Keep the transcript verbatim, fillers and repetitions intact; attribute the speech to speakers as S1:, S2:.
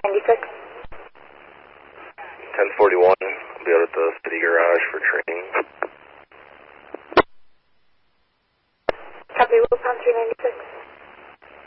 S1: ninety-six.
S2: ten forty-one, I'll be out at the city garage for train.